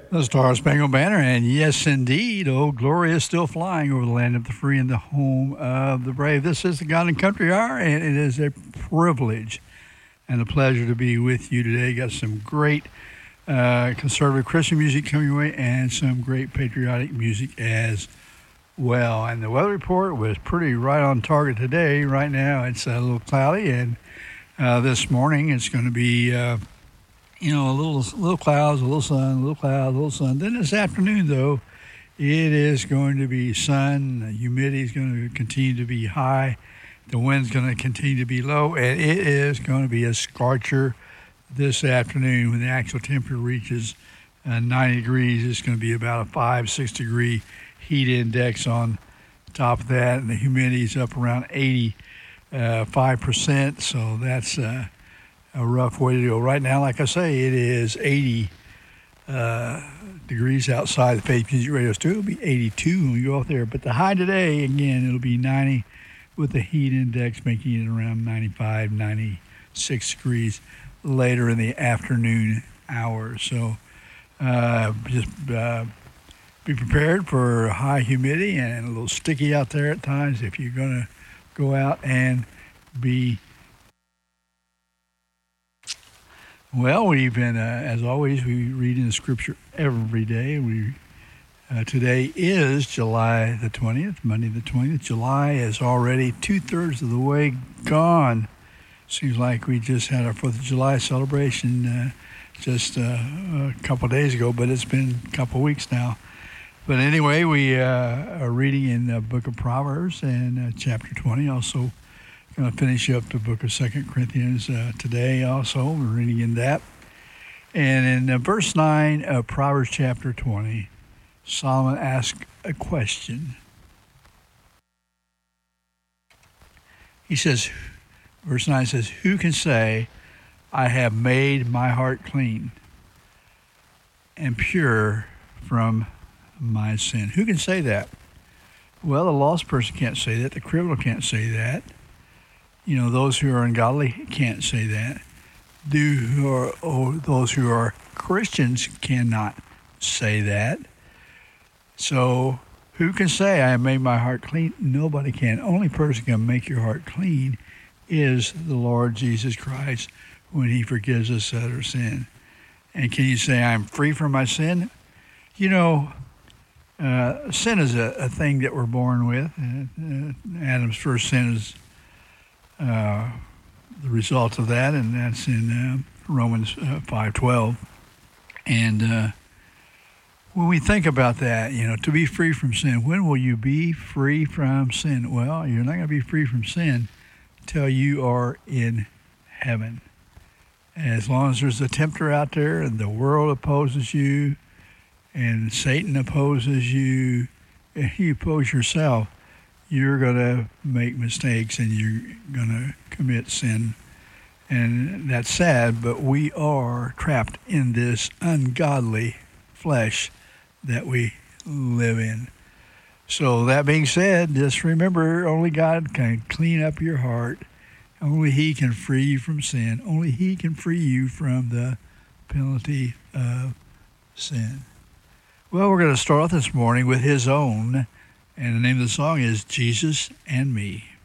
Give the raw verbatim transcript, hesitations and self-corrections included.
The Star Spangled Banner, and yes, indeed, oh, glory is still flying over the land of the free and the home of the brave. This is the God and Country Hour, and it is a privilege and a pleasure to be with you today. Got some great uh, conservative Christian music coming your way, and some great patriotic music as well. And the weather report was pretty right on target today. Right now, it's a little cloudy, and uh, this morning it's going to be. Uh, You know, a little little clouds, a little sun, a little clouds, a little sun. Then this afternoon, though, it is going to be sun. The humidity is going to continue to be high. The wind's going to continue to be low. And it is going to be a scorcher this afternoon when the actual temperature reaches uh, ninety degrees. It's going to be about a five, six degree heat index on top of that. And the humidity is up around eighty-five percent. So that's... Uh, a rough way to go. Right now, like I say, it is eighty uh, degrees outside the Faith Music Radio Studio. It'll be eighty-two when we go out there. But the high today, again, it'll be ninety with the heat index making it around ninety-five, ninety-six degrees later in the afternoon hours. So uh, just uh, be prepared for high humidity and a little sticky out there at times if you're going to go out and be Well, we've been, uh, as always, we read in the Scripture every day. We uh, today is July the twentieth, Monday the twentieth. July is already two-thirds of the way gone. Seems like we just had our fourth of July celebration uh, just uh, a couple of days ago, but it's been a couple of weeks now. But anyway, we uh, are reading in the book of Proverbs and uh, chapter twenty, also going to finish up the book of Second Corinthians uh, today also. We're reading in that. And in uh, verse nine of Proverbs chapter twenty, Solomon asks a question. He says, verse nine says, "Who can say, I have made my heart clean and pure from my sin?" Who can say that? Well, the lost person can't say that. The criminal can't say that. You know, those who are ungodly can't say that. Do who are, or those who are Christians cannot say that. So, who can say, I have made my heart clean? Nobody can. Only person can make your heart clean is the Lord Jesus Christ when he forgives us of our sin. And can you say, I'm free from my sin? You know, uh, sin is a, a thing that we're born with. Uh, uh, Adam's first sin is Uh, the result of that, and that's in uh, Romans uh, five twelve. And uh, when we think about that, you know, to be free from sin, when will you be free from sin? Well, you're not going to be free from sin until you are in heaven. As long as there's a tempter out there and the world opposes you and Satan opposes you and you oppose yourself, you're going to make mistakes and you're going to commit sin. And that's sad, but we are trapped in this ungodly flesh that we live in. So that being said, just remember, only God can clean up your heart. Only he can free you from sin. Only he can free you from the penalty of sin. Well, we're going to start off this morning with his own. And the name of the song is Jesus and Me.